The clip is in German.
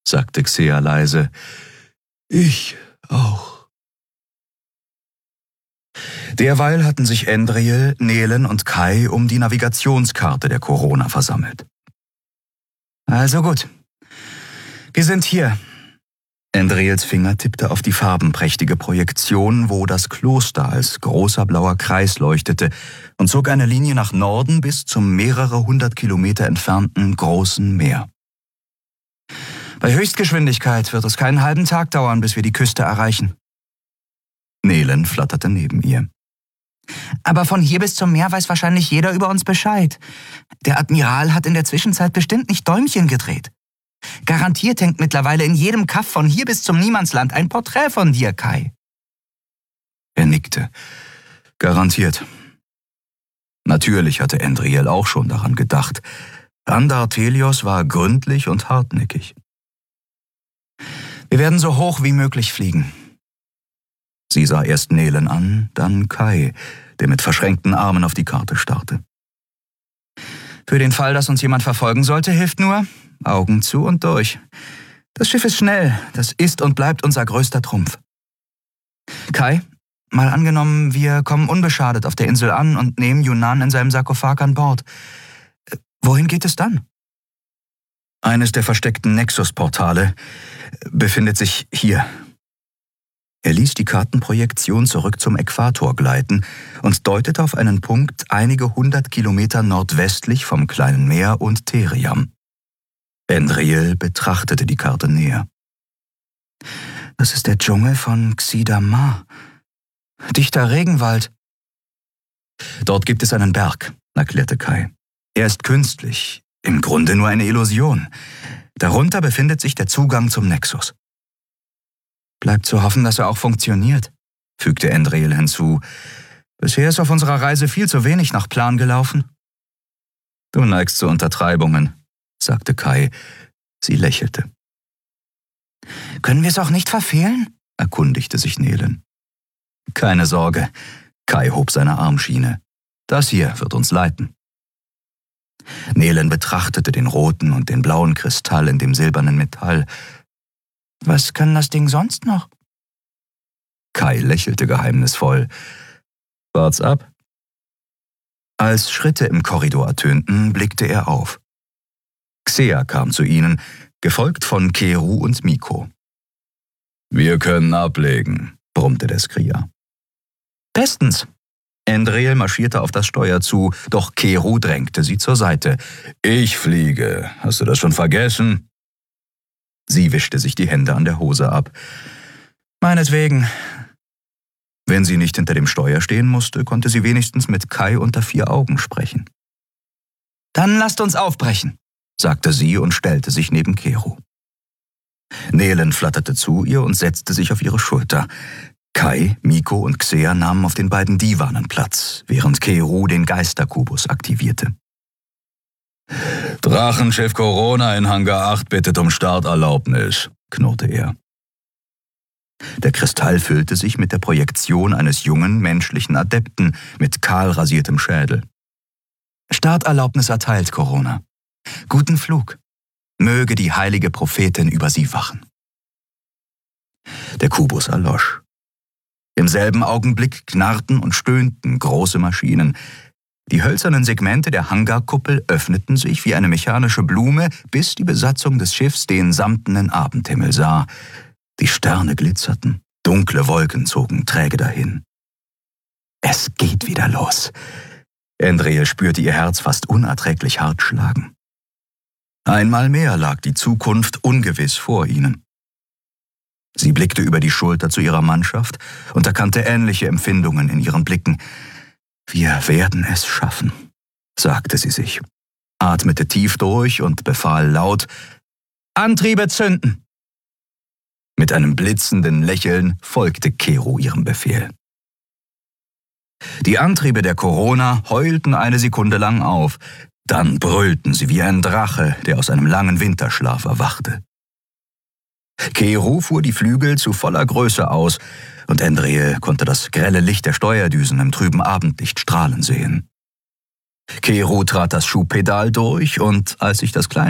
sagte Xea leise. »Ich auch.« Derweil hatten sich Endriel, Nelen und Kai um die Navigationskarte der Corona versammelt. »Also gut, wir sind hier.« Endriels Finger tippte auf die farbenprächtige Projektion, wo das Kloster als großer blauer Kreis leuchtete, und zog eine Linie nach Norden bis zum mehrere hundert Kilometer entfernten großen Meer. »Bei Höchstgeschwindigkeit wird es keinen halben Tag dauern, bis wir die Küste erreichen.« Nelen flatterte neben ihr. »Aber von hier bis zum Meer weiß wahrscheinlich jeder über uns Bescheid. Der Admiral hat in der Zwischenzeit bestimmt nicht Däumchen gedreht. Garantiert hängt mittlerweile in jedem Kaff von hier bis zum Niemandsland ein Porträt von dir, Kai.« Er nickte. Garantiert. Natürlich hatte Endriel auch schon daran gedacht. Andartelios war gründlich und hartnäckig. »Wir werden so hoch wie möglich fliegen.« Sie sah erst Nelen an, dann Kai, der mit verschränkten Armen auf die Karte starrte. »Für den Fall, dass uns jemand verfolgen sollte, hilft nur Augen zu und durch. Das Schiff ist schnell, das ist und bleibt unser größter Trumpf. Kai, mal angenommen, wir kommen unbeschadet auf der Insel an und nehmen Yunan in seinem Sarkophag an Bord. Wohin geht es dann?« »Eines der versteckten Nexus-Portale befindet sich hier.« Er ließ die Kartenprojektion zurück zum Äquator gleiten und deutete auf einen Punkt einige 100 Kilometer nordwestlich vom kleinen Meer und Theriam. Endriel betrachtete die Karte näher. »Das ist der Dschungel von Xidamar. Dichter Regenwald.« »Dort gibt es einen Berg«, erklärte Kai. »Er ist künstlich, im Grunde nur eine Illusion. Darunter befindet sich der Zugang zum Nexus.« »Bleibt zu hoffen, dass er auch funktioniert«, fügte Endriel hinzu. »Bisher ist auf unserer Reise viel zu wenig nach Plan gelaufen.« »Du neigst zu Untertreibungen«, sagte Kai. Sie lächelte. »Können wir es auch nicht verfehlen?« erkundigte sich Nelen. »Keine Sorge«, Kai hob seine Armschiene. »Das hier wird uns leiten.« Nelen betrachtete den roten und den blauen Kristall in dem silbernen Metall. »Was kann das Ding sonst noch?« Kai lächelte geheimnisvoll. »Wart's ab.« Als Schritte im Korridor ertönten, blickte er auf. Xea kam zu ihnen, gefolgt von Keru und Miko. »Wir können ablegen«, brummte der Skrier. »Bestens.« Endriel marschierte auf das Steuer zu, doch Keru drängte sie zur Seite. »Ich fliege. Hast du das schon vergessen?« Sie wischte sich die Hände an der Hose ab. »Meinetwegen.« Wenn sie nicht hinter dem Steuer stehen musste, konnte sie wenigstens mit Kai unter 4 Augen sprechen. »Dann lasst uns aufbrechen«, sagte sie und stellte sich neben Keru. Nelen flatterte zu ihr und setzte sich auf ihre Schulter. Kai, Miko und Xea nahmen auf den beiden Divanen Platz, während Keru den Geisterkubus aktivierte. »Drachenschiff Corona in Hangar 8 bittet um Starterlaubnis«, knurrte er. Der Kristall füllte sich mit der Projektion eines jungen, menschlichen Adepten mit kahl rasiertem Schädel. »Starterlaubnis erteilt, Corona. Guten Flug. Möge die heilige Prophetin über Sie wachen.« Der Kubus erlosch. Im selben Augenblick knarrten und stöhnten große Maschinen. Die hölzernen Segmente der Hangarkuppel öffneten sich wie eine mechanische Blume, bis die Besatzung des Schiffs den samtenen Abendhimmel sah. Die Sterne glitzerten, dunkle Wolken zogen träge dahin. Es geht wieder los. Endriel spürte ihr Herz fast unerträglich hart schlagen. Einmal mehr lag die Zukunft ungewiss vor ihnen. Sie blickte über die Schulter zu ihrer Mannschaft und erkannte ähnliche Empfindungen in ihren Blicken. »Wir werden es schaffen«, sagte sie sich, atmete tief durch und befahl laut: »Antriebe zünden!« Mit einem blitzenden Lächeln folgte Keru ihrem Befehl. Die Antriebe der Corona heulten eine Sekunde lang auf, dann brüllten sie wie ein Drache, der aus einem langen Winterschlaf erwachte. Keru fuhr die Flügel zu voller Größe aus, und Endriel konnte das grelle Licht der Steuerdüsen im trüben Abendlicht strahlen sehen. Keru trat das Schubpedal durch, und als sich das kleine